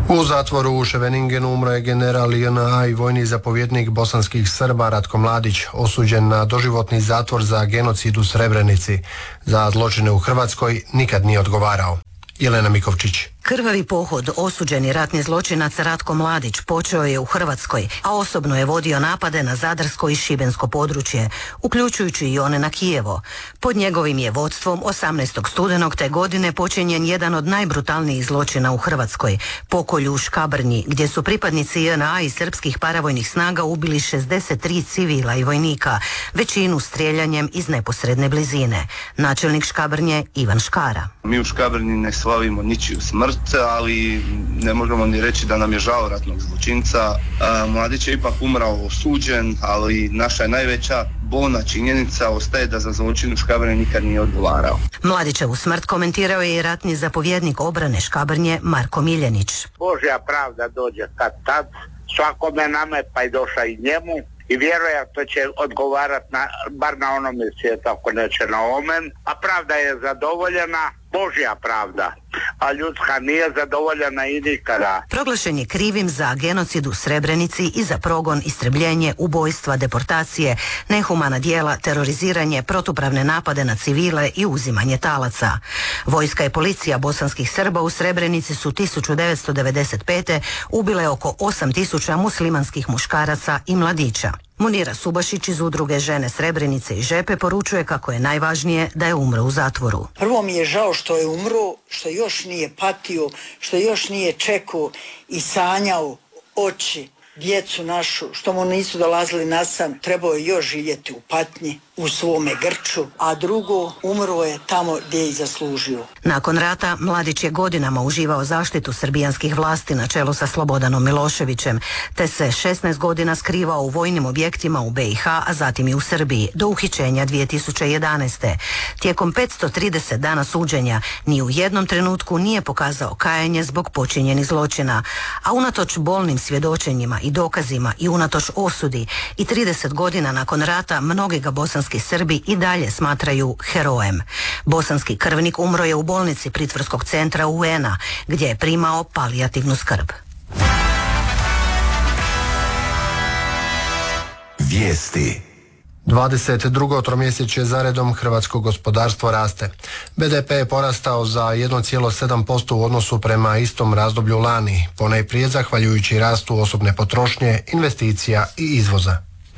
U zatvoru u Scheveningenu umro je general JNA i vojni zapovjednik bosanskih Srba Ratko Mladić, osuđen na doživotni zatvor za genocid u Srebrenici. Za zločine u Hrvatskoj nikad nije odgovarao. Jelena Mikovčić. Krvavi pohod osuđeni ratni zločinac Ratko Mladić počeo je u Hrvatskoj, a osobno je vodio napade na zadarsko i šibensko područje, uključujući i one na Kijevo. Pod njegovim je vodstvom 18. studenog te godine počinjen jedan od najbrutalnijih zločina u Hrvatskoj, pokolj u Škabrnji, gdje su pripadnici JNA i srpskih paravojnih snaga ubili 63 civila i vojnika, većinu streljanjem iz neposredne blizine. Načelnik Škabrnje Ivan Škara. Mi u Škabrnji ne slavimo ničiju smrt, ali ne možemo ni reći da nam je žao ratnog zločinca. Mladić je ipak umrao osuđen, ali naša je najveća bolna činjenica ostaje da za zločin u Škabrnji nikad nije odgovarao. Mladićevu smrt komentirao je i ratni zapovjednik obrane Škabrnje Marko Miljenić. Božja pravda dođe kad tad, svakome nama pa i došla i njemu. I vjerojatno će odgovarati bar na onome svijetu, ako neće na omen. A pravda je zadovoljena, Božja pravda, a ljudska nije zadovoljena i nikada. Proglašen je krivim za genocid u Srebrenici i za progon, istrebljenje, ubojstva, deportacije, nehumana djela, teroriziranje, protupravne napade na civile i uzimanje talaca. Vojska i policija bosanskih Srba u Srebrenici su 1995. ubile oko 8.000 muslimanskih muškaraca i mladića. Munira Subašić iz udruge Žene Srebrenice i Žepe poručuje kako je najvažnije da je umro u zatvoru. Prvo mi je žao što je umro, što još nije patio, što još nije čekao i sanjao oči, djecu našu, što mu nisu dolazili na san, trebao je još živjeti u patnji, u svome grču, a drugo, umro je tamo gdje je i zaslužio. Nakon rata Mladić je godinama uživao zaštitu srbijanskih vlasti na čelu sa Slobodanom Miloševićem, te se 16 godina skrivao u vojnim objektima u BiH, a zatim i u Srbiji, do uhićenja 2011. Tijekom 530 dana suđenja ni u jednom trenutku nije pokazao kajanje zbog počinjenih zločina, a unatoč bolnim svjedočenjima i dokazima i unatoč osudi i 30 godina nakon rata mnogi ga bosanski Srbi i dalje smatraju herojem. Bosanski krvnik umro je u bolnici pritvorskog centra UN-a, gdje je primao palijativnu skrb. Vijesti. 22. tromjesečje zaredom hrvatsko gospodarstvo raste. BDP je porastao za 1,7% u odnosu prema istom razdoblju lani, ponajprije zahvaljujući rastu osobne potrošnje, investicija i izvoza.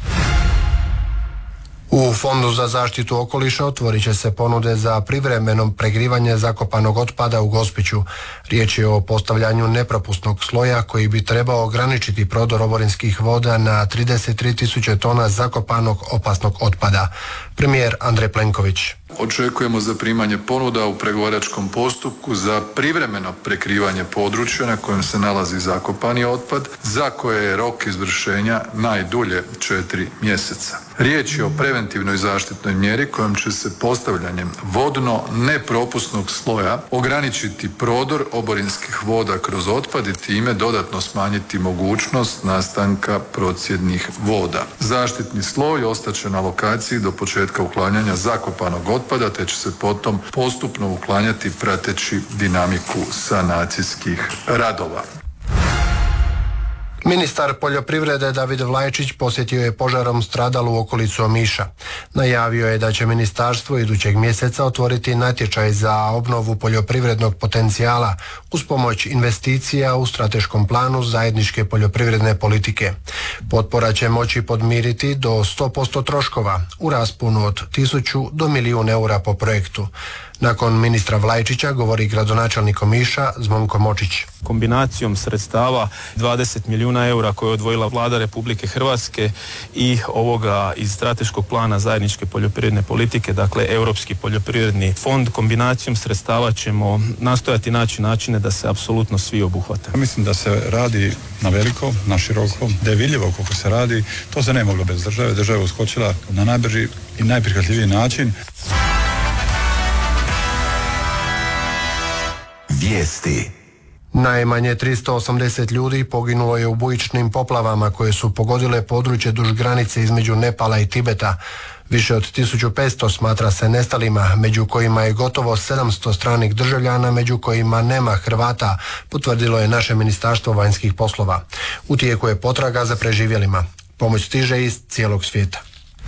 U Fondu za zaštitu okoliša otvorit će se ponude za privremeno pregrivanje zakopanog otpada u Gospiću. Riječ je o postavljanju nepropusnog sloja koji bi trebao ograničiti prodor oborinskih voda na 33.000 tona zakopanog opasnog otpada. Premijer Andrej Plenković. Očekujemo zaprimanje ponuda u pregovaračkom postupku za privremeno prekrivanje područja na kojem se nalazi zakopani otpad, za koje je rok izvršenja najdulje 4 mjeseca. Riječ je o preventivnoj zaštitnoj mjeri kojom će se postavljanjem vodno nepropusnog sloja ograničiti prodor oborinskih voda kroz otpad i time dodatno smanjiti mogućnost nastanka procjednih voda. Zaštitni sloj ostaće na lokaciji do početka uklanjanja zakopanog otpada, te će se potom postupno uklanjati prateći dinamiku sanacijskih radova. Ministar poljoprivrede David Vlajčić posjetio je požarom stradalu okolicu Omiša. Najavio je da će ministarstvo idućeg mjeseca otvoriti natječaj za obnovu poljoprivrednog potencijala uz pomoć investicija u strateškom planu zajedničke poljoprivredne politike. Potpora će moći podmiriti do 100% troškova u rasponu od 1000 do 1.000.000 eura po projektu. Nakon ministra Vlajčića govori gradonačelnik Omiša Zvonko Močić. Kombinacijom sredstava 20 milijuna eura koje je odvojila Vlada Republike Hrvatske i ovoga iz strateškog plana zajedničke poljoprivredne politike, dakle Europski poljoprivredni fond, kombinacijom sredstava ćemo nastojati naći načine da se apsolutno svi obuhvate. Mislim da se radi na veliko, na široko, da je vidljivo koliko se radi. To se ne moglo bez države. Država je uskočila na najbrži i najprihvatljiviji način. Vijesti. Najmanje 380 ljudi poginulo je u bujičnim poplavama koje su pogodile područje duž granice između Nepala i Tibeta. Više od 1500 smatra se nestalima, među kojima je gotovo 700 stranih državljana, među kojima nema Hrvata, potvrdilo je naše Ministarstvo vanjskih poslova. U tijeku je potraga za preživjelima. Pomoć stiže iz cijelog svijeta.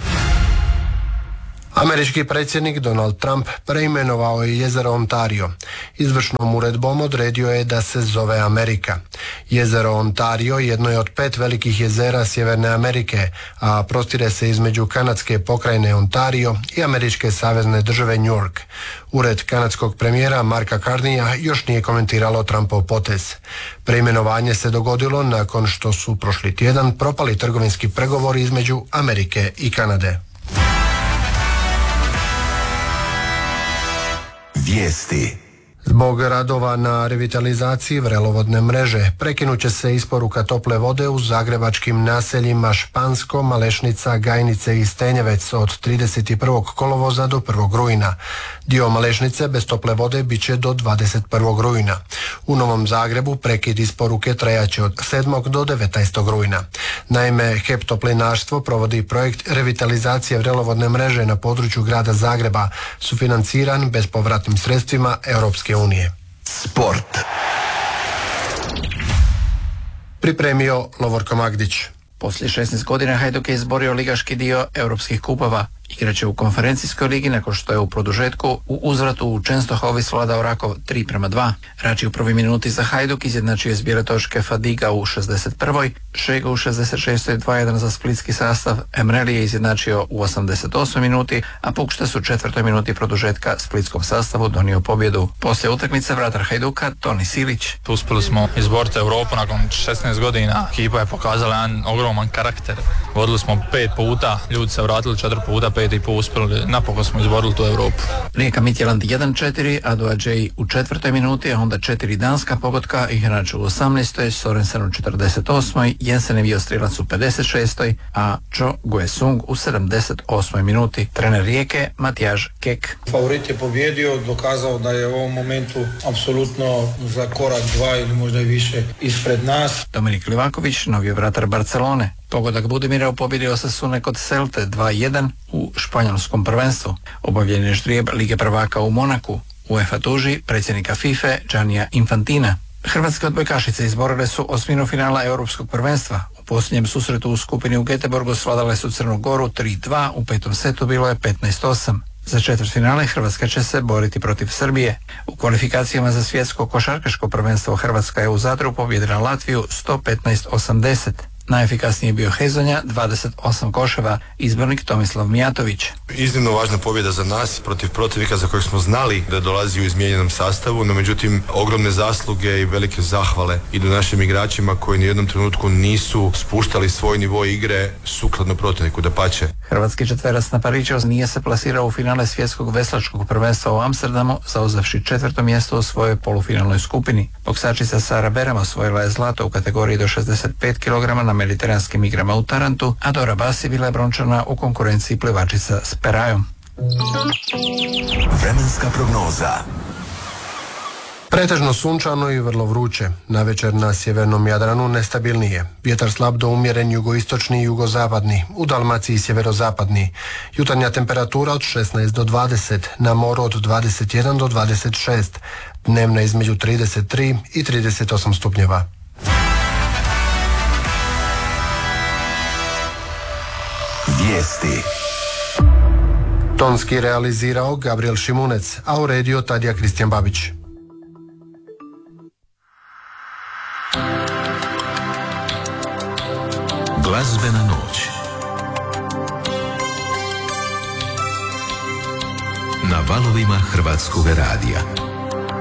Američki predsjednik Donald Trump preimenovao je jezero Ontario. Izvršnom uredbom odredio je da se zove Amerika. Jezero Ontario jedno je od 5 velikih jezera Sjeverne Amerike, a prostire se između kanadske pokrajine Ontario i američke savezne države New York. Ured kanadskog premijera Marka Carneya još nije komentiralo Trumpov potez. Preimenovanje se dogodilo nakon što su prošli tjedan propali trgovinski pregovori između Amerike i Kanade. Vijesti. Zbog radova na revitalizaciji vrelovodne mreže prekinut će se isporuka tople vode u zagrebačkim naseljima Špansko, Malešnica, Gajnice i Stenjevec od 31. kolovoza do 1. rujna. Dio Malešnice bez tople vode bit će do 21. rujna. U Novom Zagrebu prekid isporuke trajaće od 7. do 19. rujna. Naime, HEP Toplinarstvo provodi projekt revitalizacije vrelovodne mreže na području grada Zagreba, sufinanciran bespovratnim sredstvima Europske unije. Sport. Pripremio Lovorko Magdić. Poslije 16 godina Hajduk je izborio ligaški dio europskih kupova. Igraće u konferencijskoj ligi nakon što je u produžetku u uzvratu u Čenstohovi svladao Rakov 3:2. Rači u prvoj minuti za Hajduk izjednačio je s bijele točke Fadiga u 61. Šega u 66. 2:1 za splitski sastav. Emreli je izjednačio u 88. minuti, a Pukštas u 4. minuti produžetka splitskom sastavu donio pobjedu. Poslije utakmice vratar Hajduka Toni Silić. Uspjeli smo izboriti Europu nakon 16 godina. Ekipa je pokazala jedan ogroman karakter. Vodili smo 5 puta, ljudi se vratili 4 puta, 5,5 uspjeli, napokon smo izborili tu Europu. Rijeka Midtjylland 1:4, Ado Adžej u 4. minuti, a onda 4 danska pogotka, igrač u 18. Sorensen u 48. Jensen je bio strilac u 56. a Cho Guesung u 78. minuti. Trener Rijeke Matjaž Kek. Favorit je pobjedio, dokazao da je u ovom momentu apsolutno za korak 2 ili možda i više ispred nas. Dominik Livaković, novi vratar Barcelone. Pogodak Budimira u pobjedi Osasune kod Celte 2:1 u španjolskom prvenstvu. Obavljen je ždrijeb Lige prvaka u Monaku. UEFA tuži predsjednika FIFA Giannija Infantina. Hrvatske odbojkašice izborile su osminu finala europskog prvenstva. U posljednjem susretu u skupini u Göteborgu svladale su Crnu Goru 3:2, u 5. setu bilo je 15:8. Za četvrtfinale Hrvatska će se boriti protiv Srbije. U kvalifikacijama za svjetsko košarkaško prvenstvo Hrvatska je u Zadru pobijedila Latviju 115-80. Najefikasniji je bio Hezonja, 28 koševa, izbornik Tomislav Mijatović. Iznimno važna pobjeda za nas protiv protivnika za kojeg smo znali da dolazi u izmijenjenom sastavu, no međutim ogromne zasluge i velike zahvale idu našim igračima koji ni u jednom trenutku nisu spuštali svoj nivo igre sukladno protivniku, dapače. Hrvatski četverac na Pariću nije se plasirao u finale svjetskog veslačkog prvenstva u Amsterdamu, zauzevši 4. mjesto u svojoj polufinalnoj skupini. Boksačica Sara Berem osvojila je zlato u kategoriji do 65 kg na mediteranskim igrama u Tarantu, a Dora Basi bila je brončana u konkurenciji plivačica s perajom. Vremenska prognoza. Pretežno sunčano i vrlo vruće. Navečer na sjevernom Jadranu nestabilnije. Vjetar slab do umjeren jugoistočni i jugozapadni. U Dalmaciji sjeverozapadni. Jutarnja temperatura od 16 do 20. Na moru od 21 do 26. Dnevna između 33 i 38 stupnjeva. Vijesti. Tonski realizirao Gabriel Šimunec, a uredio Tadija Kristijan Babić. Glazbena noć. Na valovima Hrvatskog radija.